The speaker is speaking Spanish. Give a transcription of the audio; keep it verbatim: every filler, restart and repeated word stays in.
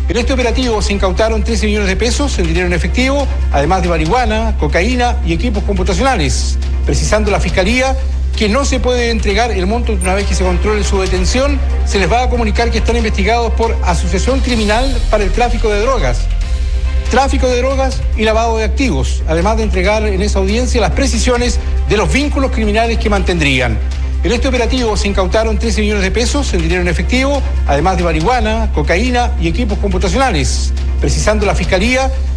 En este operativo se incautaron trece millones de pesos en dinero en efectivo, además de marihuana, cocaína y equipos computacionales, precisando la Fiscalía que no se puede entregar el monto una vez que se controle su detención. Se les va a comunicar que están investigados por asociación criminal para el tráfico de drogas, tráfico de drogas y lavado de activos, además de entregar en esa audiencia las precisiones de los vínculos criminales que mantendrían. En este operativo se incautaron trece millones de pesos en dinero en efectivo, además de marihuana, cocaína y equipos computacionales, precisando la Fiscalía